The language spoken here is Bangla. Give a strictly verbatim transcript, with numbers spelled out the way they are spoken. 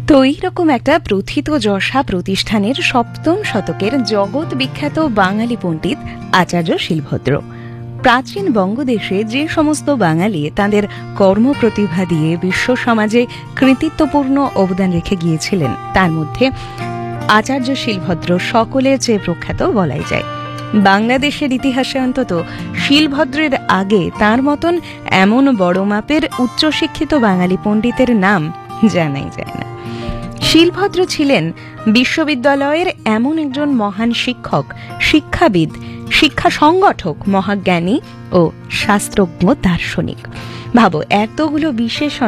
তো এইরকম একটা প্রথিতযশা প্রতিষ্ঠানের সপ্তম শতকের জগৎ বিখ্যাত বাঙালি পণ্ডিত আচার্য শিলভদ্র। প্রাচীন বঙ্গদেশে যে সমস্ত বাঙালি তাদের কর্মপ্রতিভা দিয়ে বিশ্ব সমাজে কৃতিত্বপূর্ণ অবদান রেখে গিয়েছিলেন, তার মধ্যে আচার্য শিলভদ্র সকলের চেয়ে প্রখ্যাত বলাই যায়। বাংলাদেশের ইতিহাসে অন্তত শিলভদ্রের আগে তার মতন এমন বড় মাপের উচ্চশিক্ষিত বাঙালি পণ্ডিতের নাম জানাই যায় না। শিলভদ্র ছিলেন বিশ্ববিদ্যালয়ের এমন একজন মহান শিক্ষক, শিক্ষাবিদ, শিক্ষা সংগঠক, মহাজ্ঞানী ও শাস্ত্রজ্ঞ দার্শনিক। ভাবো, এতগুলো বিশেষণ